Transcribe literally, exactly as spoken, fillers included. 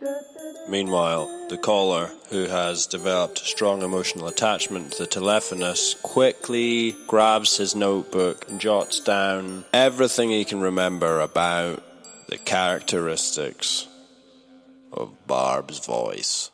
Meanwhile, the caller, who has developed a strong emotional attachment to the telephonist, quickly grabs his notebook and jots down everything he can remember about the characteristics of Barb's voice.